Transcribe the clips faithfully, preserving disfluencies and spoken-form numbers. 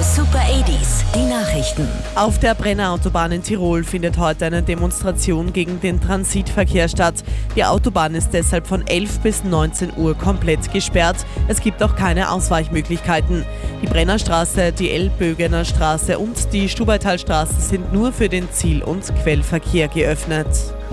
Super achtziger, die Nachrichten. Auf der Brenner Autobahn in Tirol findet heute eine Demonstration gegen den Transitverkehr statt. Die Autobahn ist deshalb von elf bis neunzehn Uhr komplett gesperrt. Es gibt auch keine Ausweichmöglichkeiten. Die Brennerstraße, die Elbögener Straße und die Stubaitalstraße sind nur für den Ziel- und Quellverkehr geöffnet.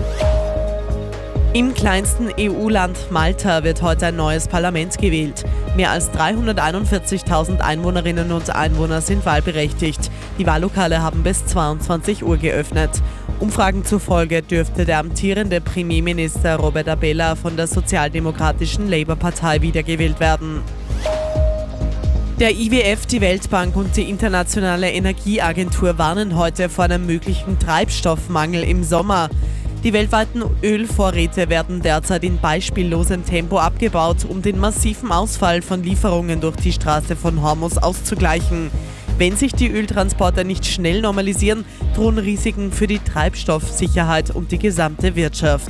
Im kleinsten E U-Land Malta wird heute ein neues Parlament gewählt. Mehr als dreihunderteinundvierzigtausend Einwohnerinnen und Einwohner sind wahlberechtigt. Die Wahllokale haben bis zweiundzwanzig Uhr geöffnet. Umfragen zufolge dürfte der amtierende Premierminister Robert Abela von der sozialdemokratischen Labour-Partei wiedergewählt werden. Der I W F, die Weltbank und die Internationale Energieagentur warnen heute vor einem möglichen Treibstoffmangel im Sommer. Die weltweiten Ölvorräte werden derzeit in beispiellosem Tempo abgebaut, um den massiven Ausfall von Lieferungen durch die Straße von Hormuz auszugleichen. Wenn sich die Öltransporte nicht schnell normalisieren, drohen Risiken für die Treibstoffsicherheit und die gesamte Wirtschaft.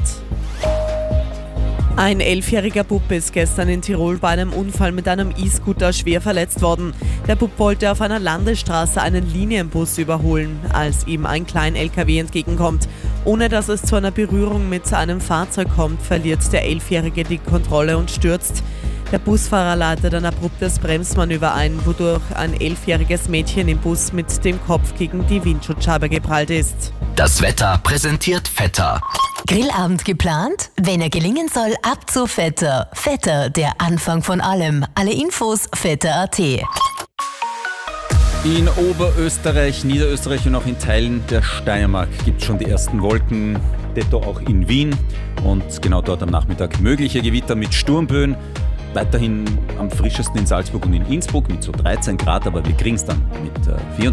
Ein elfjähriger Bub ist gestern in Tirol bei einem Unfall mit einem E-Scooter schwer verletzt worden. Der Bub wollte auf einer Landesstraße einen Linienbus überholen, als ihm ein Klein-L K W entgegenkommt. Ohne dass es zu einer Berührung mit einem Fahrzeug kommt, verliert der Elfjährige die Kontrolle und stürzt. Der Busfahrer leitet ein abruptes Bremsmanöver ein, wodurch ein elfjähriges Mädchen im Bus mit dem Kopf gegen die Windschutzscheibe geprallt ist. Das Wetter präsentiert Vetter. Grillabend geplant? Wenn er gelingen soll, ab zu Vetter. Vetter, der Anfang von allem. Alle Infos vetter punkt a t. In Oberösterreich, Niederösterreich und auch in Teilen der Steiermark gibt es schon die ersten Wolken, detto auch in Wien. Und genau dort am Nachmittag mögliche Gewitter mit Sturmböen. Weiterhin am frischesten in Salzburg und in Innsbruck mit so dreizehn Grad, aber wir kriegen es dann mit äh, vierundzwanzig